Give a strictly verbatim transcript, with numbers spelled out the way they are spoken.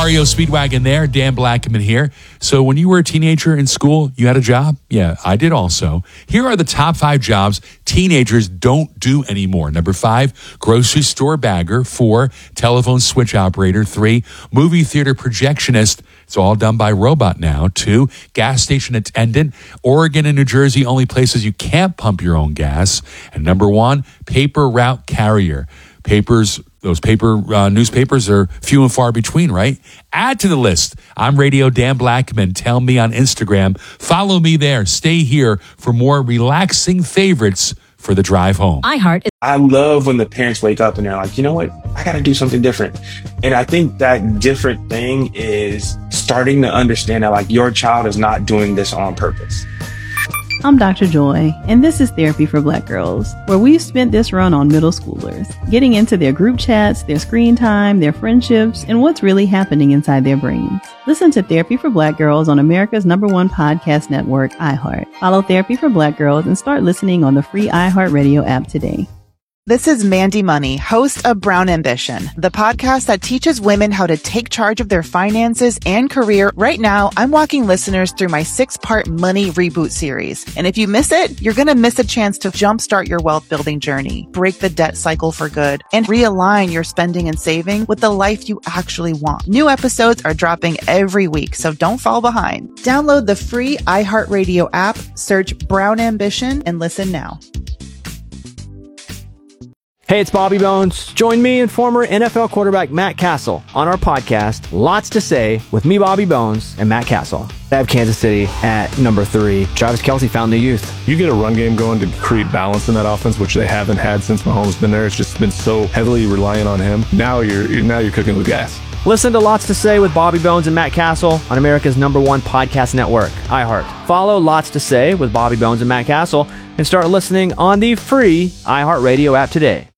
Mario Speedwagon there, Dan Blackman here. So when you were a teenager in school, you had a job? Yeah, I did also. Here are the top five jobs teenagers don't do anymore. Number five, grocery store bagger. Four, telephone switch operator. Three, movie theater projectionist. It's all done by robot now. Two, gas station attendant. Oregon and New Jersey, only places you can't pump your own gas. And number one, paper route carrier. Papers, those paper uh, newspapers are few and far between, right? Add to the list. I'm Radio Dan Blackman. Tell me on Instagram. Follow me there. Stay here for more relaxing favorites for the drive home. iHeart. I love when the parents wake up and they're like, you know what? I got to do something different. And I think that different thing is starting to understand that like your child is not doing this on purpose. I'm Doctor Joy, and this is Therapy for Black Girls, where we've spent this run on middle schoolers, getting into their group chats, their screen time, their friendships, and what's really happening inside their brains. Listen to Therapy for Black Girls on America's number one podcast network, iHeart. Follow Therapy for Black Girls and start listening on the free iHeartRadio app today. This is Mandy Money, host of Brown Ambition, the podcast that teaches women how to take charge of their finances and career. Right now, I'm walking listeners through my six-part Money Reboot series. And if you miss it, you're going to miss a chance to jumpstart your wealth-building journey, break the debt cycle for good, and realign your spending and saving with the life you actually want. New episodes are dropping every week, so don't fall behind. Download the free iHeartRadio app, search Brown Ambition, and listen now. Hey, it's Bobby Bones. Join me and former N F L quarterback Matt Castle on our podcast, Lots to Say, with me, Bobby Bones, and Matt Castle. I have Kansas City at number three. Travis Kelce found new youth. You get a run game going to create balance in that offense, which they haven't had since Mahomes been there. It's just been so heavily reliant on him. Now you're now you're cooking with gas. Listen to Lots to Say with Bobby Bones and Matt Castle on America's number one podcast network, iHeart. Follow Lots to Say with Bobby Bones and Matt Castle and start listening on the free iHeartRadio app today.